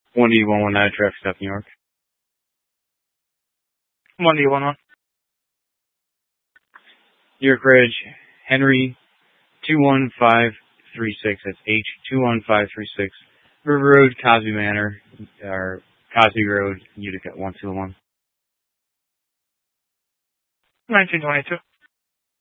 1D119 traffic stop, New York. 1D11. New York Ridge, Henry 21536. That's H21536. River Road, Cosby Manor, or Cosby Road, Utica 121. 1922.